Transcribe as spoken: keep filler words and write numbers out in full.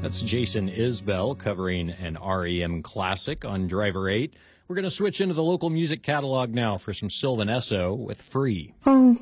That's Jason Isbell covering an R E M classic on Driver eight. We're going to switch into the local music catalog now for some Sylvan Esso with Free. Oh,